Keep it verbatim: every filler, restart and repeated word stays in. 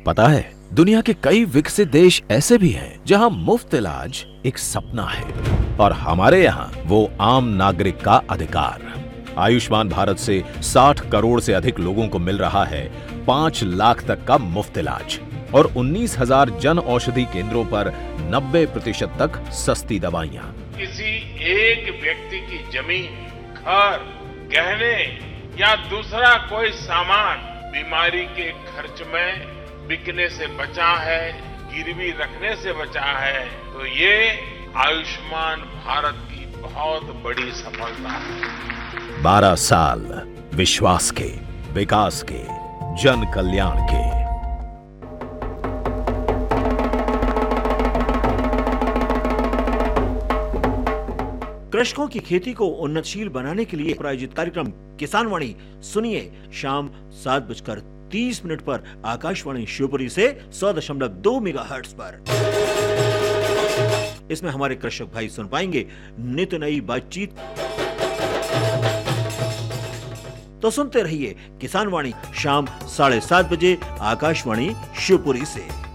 पता है, दुनिया के कई विकसित देश ऐसे भी हैं जहां मुफ्त इलाज एक सपना है और हमारे यहाँ वो आम नागरिक का अधिकार। आयुष्मान भारत से साठ करोड़ से अधिक लोगों को मिल रहा है पांच लाख तक का मुफ्त इलाज और उन्नीस हजार जन औषधि केंद्रों पर नब्बे प्रतिशत तक सस्ती दवाइयाँ। किसी एक व्यक्ति की जमीन, घर, गहने या दूसरा कोई सामान बीमारी के खर्च में बिकने से बचा है, गिरवी रखने से बचा है, तो ये आयुष्मान भारत की बहुत बड़ी सफलता है। बारह साल विश्वास के, विकास के, जन कल्याण के। कृषकों की खेती को उन्नतशील बनाने के लिए प्रायोजित कार्यक्रम किसान वाणी सुनिए शाम सात बजकर तीस मिनट पर आकाशवाणी शिवपुरी से सौ दशमलव दो मेगाहर्ट्ज पर। इसमें हमारे कृषक भाई सुन पाएंगे नित नई बातचीत। तो सुनते रहिए किसान वाणी शाम साढ़े सात बजे आकाशवाणी शिवपुरी से।